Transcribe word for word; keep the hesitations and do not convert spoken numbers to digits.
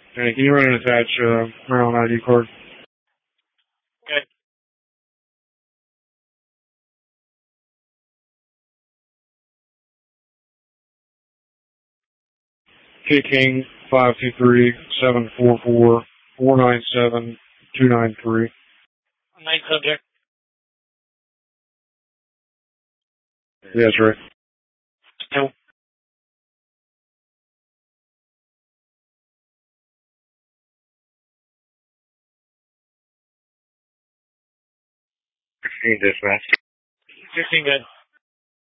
Hey, can you run and attach uh, Maryland I D card? Okay. K King five two three seven four four four nine seven two nine three. Main subject. Yeah, that's right. No. Fifteen dispatch. Fifteen good.